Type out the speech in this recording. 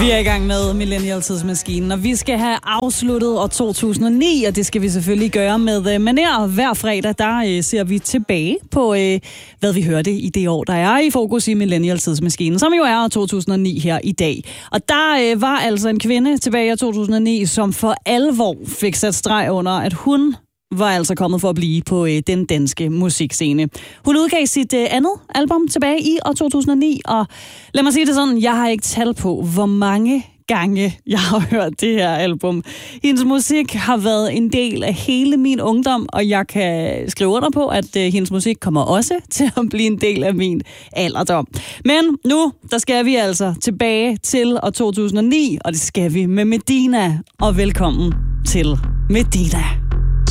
Vi er i gang med Millennial-tidsmaskinen, og vi skal have afsluttet år 2009, og det skal vi selvfølgelig gøre med manér. Hver fredag, der ser vi tilbage på, hvad vi hørte i det år, der er i fokus i Millennial-tidsmaskinen, som jo er år 2009 her i dag. Og der var altså en kvinde tilbage i år 2009, som for alvor fik sat streg under, at hun var altså kommet for at blive på den danske musikscene. Hun udgav sit andet album tilbage i år 2009, og lad mig sige det sådan, jeg har ikke tal på, hvor mange gange jeg har hørt det her album. Hendes musik har været en del af hele min ungdom, og jeg kan skrive under på, at hendes musik kommer også til at blive en del af min alderdom. Men nu, der skal vi altså tilbage til år 2009, og det skal vi med Medina, og velkommen til Medina.